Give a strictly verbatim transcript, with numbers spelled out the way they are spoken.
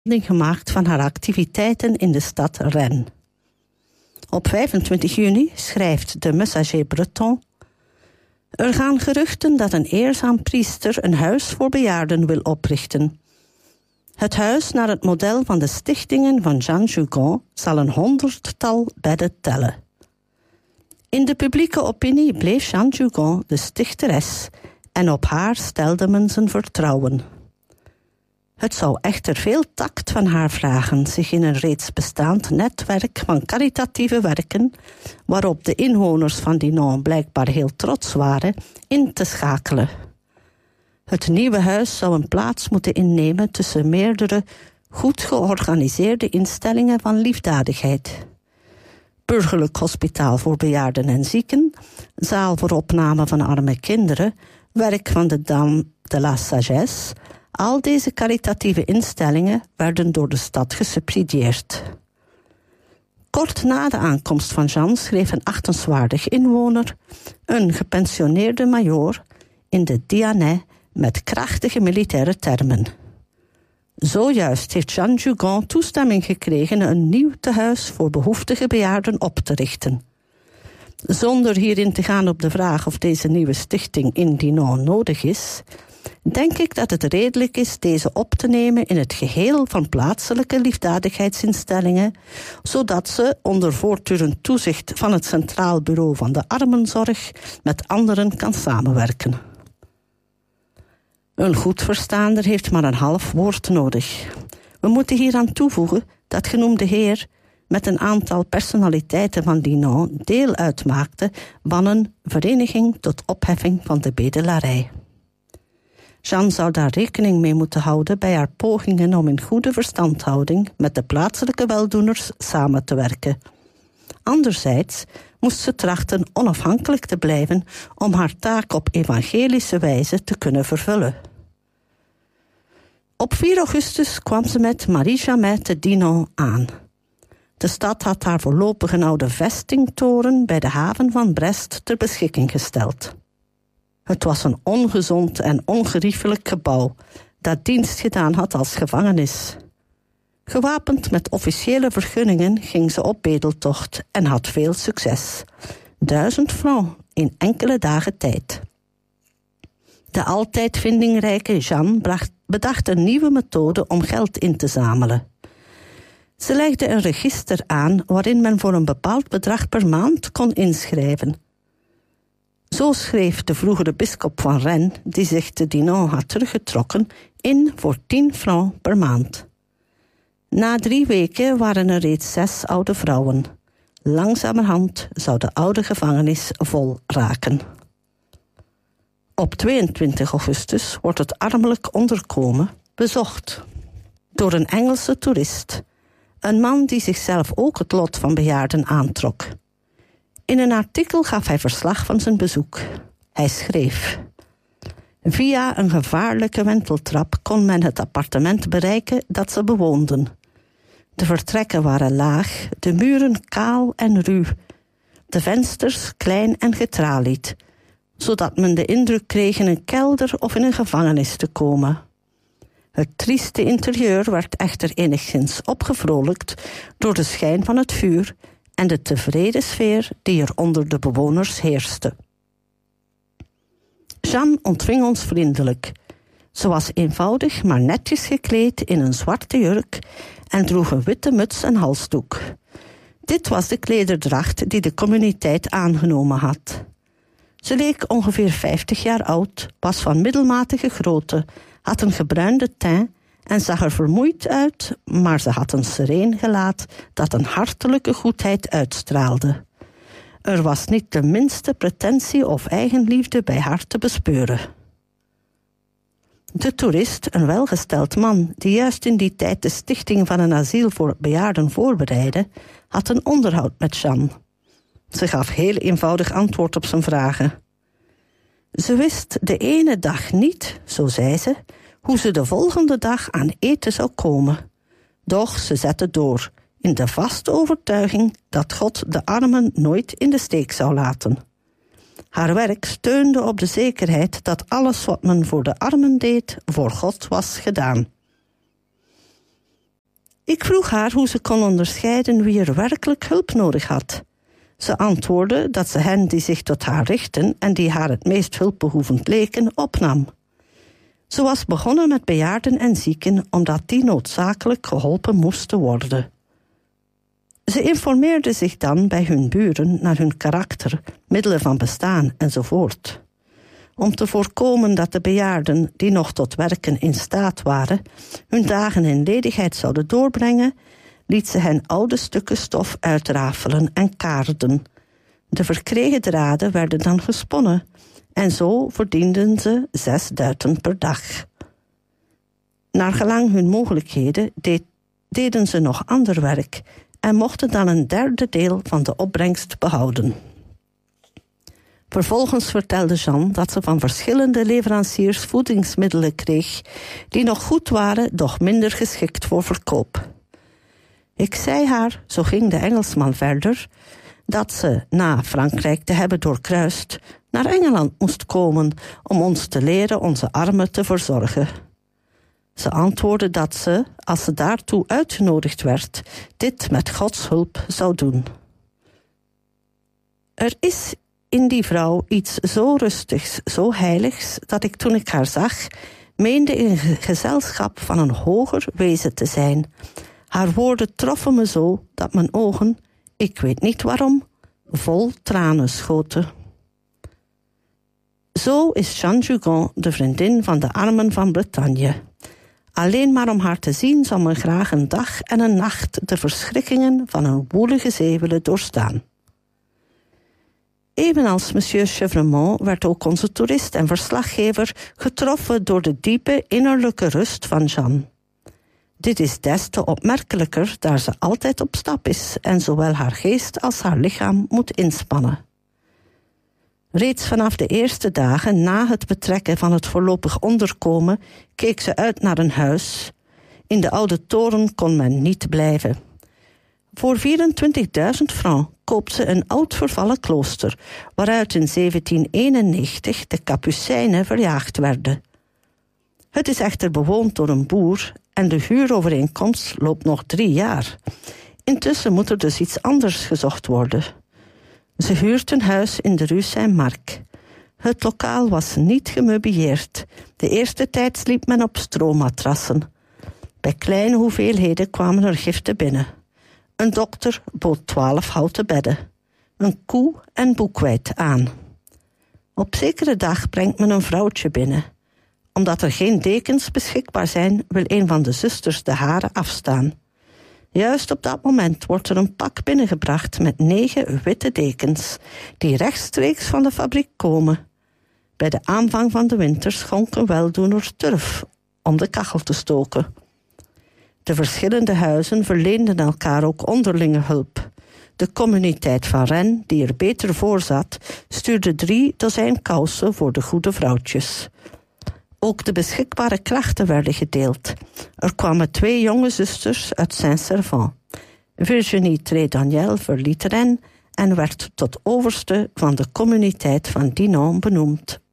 gemaakt van haar activiteiten in de stad Rennes. Op vijfentwintig juni schrijft de Messager Breton: er gaan geruchten dat een eerzaam priester een huis voor bejaarden wil oprichten. Het huis naar het model van de stichtingen van Jeanne Jugon zal een honderdtal bedden tellen. In de publieke opinie bleef Jeanne Jugon de stichteres en op haar stelde men zijn vertrouwen. Het zou echter veel tact van haar vragen zich in een reeds bestaand netwerk van caritatieve werken, waarop de inwoners van Dinant blijkbaar heel trots waren, in te schakelen. Het nieuwe huis zou een plaats moeten innemen tussen meerdere goed georganiseerde instellingen van liefdadigheid. Burgerlijk hospitaal voor bejaarden en zieken, zaal voor opname van arme kinderen, werk van de Dame de la Sagesse. Al deze caritatieve instellingen werden door de stad gesubsidieerd. Kort na de aankomst van Jeanne schreef een achtenswaardig inwoner, een gepensioneerde majoor, in de Dianet met krachtige militaire termen. Zojuist heeft Jeanne Jugon toestemming gekregen een nieuw tehuis voor behoeftige bejaarden op te richten. Zonder hierin te gaan op de vraag of deze nieuwe stichting in Dinant nodig is, denk ik dat het redelijk is deze op te nemen in het geheel van plaatselijke liefdadigheidsinstellingen, zodat ze onder voortdurend toezicht van het Centraal Bureau van de Armenzorg met anderen kan samenwerken. Een goed verstaander heeft maar een half woord nodig. We moeten hieraan toevoegen dat genoemde heer met een aantal personaliteiten van Dinant deel uitmaakte van een vereniging tot opheffing van de bedelarij. Jeanne zou daar rekening mee moeten houden bij haar pogingen om in goede verstandhouding met de plaatselijke weldoeners samen te werken. Anderzijds moest ze trachten onafhankelijk te blijven om haar taak op evangelische wijze te kunnen vervullen. Op vier augustus kwam ze met Marie Jamet te Dinant aan. De stad had haar voorlopig een oude vestingtoren bij de haven van Brest ter beschikking gesteld. Het was een ongezond en ongeriefelijk gebouw dat dienst gedaan had als gevangenis. Gewapend met officiële vergunningen ging ze op bedeltocht en had veel succes. Duizend francs in enkele dagen tijd. De altijd vindingrijke Jeanne bracht, bedacht een nieuwe methode om geld in te zamelen. Ze legde een register aan waarin men voor een bepaald bedrag per maand kon inschrijven. Zo schreef de vroegere bisschop van Rennes, die zich te Dinant had teruggetrokken, in voor tien francs per maand. Na drie weken waren er reeds zes oude vrouwen. Langzamerhand zou de oude gevangenis vol raken. Op tweeëntwintig augustus wordt het armelijk onderkomen bezocht door een Engelse toerist, een man die zichzelf ook het lot van bejaarden aantrok. In een artikel gaf hij verslag van zijn bezoek. Hij schreef: via een gevaarlijke wenteltrap kon men het appartement bereiken dat ze bewoonden. De vertrekken waren laag, de muren kaal en ruw, de vensters klein en getralied, zodat men de indruk kreeg in een kelder of in een gevangenis te komen. Het trieste interieur werd echter enigszins opgevrolijkt door de schijn van het vuur en de tevreden sfeer die er onder de bewoners heerste. Jeanne ontving ons vriendelijk. Ze was eenvoudig maar netjes gekleed in een zwarte jurk en droeg een witte muts en halsdoek. Dit was de klederdracht die de communiteit aangenomen had. Ze leek ongeveer vijftig jaar oud, was van middelmatige grootte, had een gebruinde teint en zag er vermoeid uit, maar ze had een sereen gelaat dat een hartelijke goedheid uitstraalde. Er was niet de minste pretentie of eigenliefde bij haar te bespeuren. De toerist, een welgesteld man die juist in die tijd de stichting van een asiel voor bejaarden voorbereidde, had een onderhoud met Jeanne. Ze gaf heel eenvoudig antwoord op zijn vragen. Ze wist de ene dag niet, zo zei ze, hoe ze de volgende dag aan eten zou komen. Doch ze zette door, in de vaste overtuiging dat God de armen nooit in de steek zou laten. Haar werk steunde op de zekerheid dat alles wat men voor de armen deed, voor God was gedaan. Ik vroeg haar hoe ze kon onderscheiden wie er werkelijk hulp nodig had. Ze antwoordde dat ze hen die zich tot haar richtten en die haar het meest hulpbehoevend leken, opnam. Ze was begonnen met bejaarden en zieken, omdat die noodzakelijk geholpen moesten worden. Ze informeerde zich dan bij hun buren naar hun karakter, middelen van bestaan enzovoort. Om te voorkomen dat de bejaarden, die nog tot werken in staat waren, hun dagen in ledigheid zouden doorbrengen, liet ze hen oude stukken stof uitrafelen en kaarden. De verkregen draden werden dan gesponnen en zo verdienden ze zes duiten per dag. Naar gelang hun mogelijkheden deed, deden ze nog ander werk en mochten dan een derde deel van de opbrengst behouden. Vervolgens vertelde Jeanne dat ze van verschillende leveranciers voedingsmiddelen kreeg die nog goed waren, doch minder geschikt voor verkoop. Ik zei haar, zo ging de Engelsman verder, dat ze, na Frankrijk te hebben doorkruist, naar Engeland moest komen om ons te leren onze armen te verzorgen. Ze antwoordde dat ze, als ze daartoe uitgenodigd werd, dit met Gods hulp zou doen. Er is in die vrouw iets zo rustigs, zo heiligs, dat ik toen ik haar zag, meende in gezelschap van een hoger wezen te zijn. Haar woorden troffen me zo dat mijn ogen, ik weet niet waarom, vol tranen schoten. Zo is Jeanne Jugon de vriendin van de armen van Bretagne. Alleen maar om haar te zien zal men graag een dag en een nacht de verschrikkingen van een woelige zee willen doorstaan. Evenals monsieur Chevremont werd ook onze toerist en verslaggever getroffen door de diepe innerlijke rust van Jeanne. Dit is des te opmerkelijker daar ze altijd op stap is en zowel haar geest als haar lichaam moet inspannen. Reeds vanaf de eerste dagen na het betrekken van het voorlopig onderkomen keek ze uit naar een huis. In de oude toren kon men niet blijven. Voor vierentwintigduizend francs koopt ze een oud vervallen klooster, waaruit in zeventien eenennegentig de Kapucijnen verjaagd werden. Het is echter bewoond door een boer en de huurovereenkomst loopt nog drie jaar. Intussen moet er dus iets anders gezocht worden. Ze huurt een huis in de rue Saint-Marc. Het lokaal was niet gemeubileerd. De eerste tijd sliep men op stroommatrassen. Bij kleine hoeveelheden kwamen er giften binnen. Een dokter bood twaalf houten bedden. Een koe en boekweit aan. Op zekere dag brengt men een vrouwtje binnen. Omdat er geen dekens beschikbaar zijn, wil een van de zusters de haren afstaan. Juist op dat moment wordt er een pak binnengebracht met negen witte dekens, die rechtstreeks van de fabriek komen. Bij de aanvang van de winter schonk een weldoener turf om de kachel te stoken. De verschillende huizen verleenden elkaar ook onderlinge hulp. De communiteit van Rennes, die er beter voor zat, stuurde drie dozijn kousen voor de goede vrouwtjes. Ook de beschikbare krachten werden gedeeld. Er kwamen twee jonge zusters uit Saint-Servant. Virginie Trédaniel verliet Rennes en werd tot overste van de communiteit van Dinan benoemd.